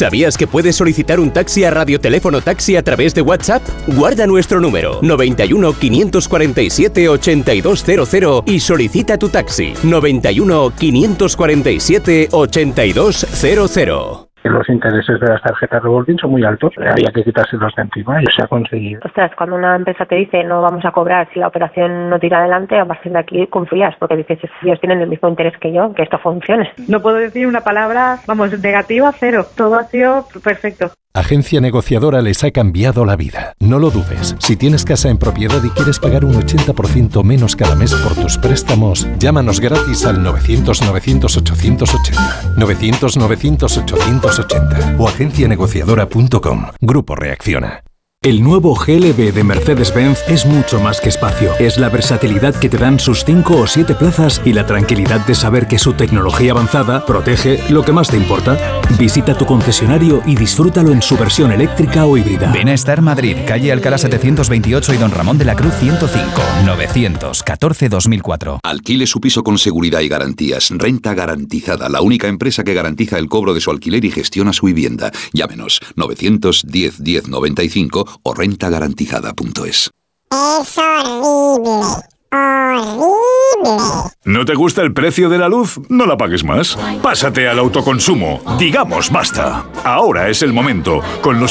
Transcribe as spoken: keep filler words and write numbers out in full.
¿Sabías que puedes solicitar un taxi a Radioteléfono Taxi a través de WhatsApp? Guarda nuestro número noventa y uno, quinientos cuarenta y siete, ochenta y dos cero cero y solicita tu taxi noventa y uno, quinientos cuarenta y siete, ochenta y dos cero cero. Los intereses de las tarjetas revolving son muy altos, había que quitárselos de encima y se ha conseguido. Ostras, cuando una empresa te dice no vamos a cobrar si la operación no tira adelante, a partir de aquí confías, porque dices, ellos tienen el mismo interés que yo, que esto funcione. No puedo decir una palabra, vamos, negativa, cero. Todo ha sido perfecto. Agencia Negociadora les ha cambiado la vida. No lo dudes. Si tienes casa en propiedad y quieres pagar un ochenta por ciento menos cada mes por tus préstamos, llámanos gratis al novecientos, novecientos, ochocientos ochenta. novecientos, novecientos, ochocientos ochenta o agencia negociadora punto com. Grupo Reacciona. El nuevo G L B de Mercedes-Benz es mucho más que espacio. Es la versatilidad que te dan sus cinco o siete plazas y la tranquilidad de saber que su tecnología avanzada protege lo que más te importa. Visita tu concesionario y disfrútalo en su versión eléctrica o híbrida. Ven a Star Madrid, calle Alcalá setecientos veintiocho y Don Ramón de la Cruz ciento cinco, novecientos catorce dos mil cuatro. Alquile su piso con seguridad y garantías. Renta Garantizada, la única empresa que garantiza el cobro de su alquiler y gestiona su vivienda. Llámenos novecientos diez, diez noventa y cinco o renta garantizada punto es. Es horrible, horrible. ¿No te gusta el precio de la luz? No la pagues más. Pásate al autoconsumo. Digamos basta. Ahora es el momento. Con los